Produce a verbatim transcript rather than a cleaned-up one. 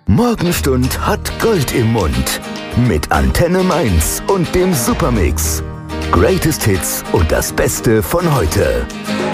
Morgenstund hat Gold im Mund. Mit Antenne Mainz und dem Supermix. Greatest Hits und das Beste von heute.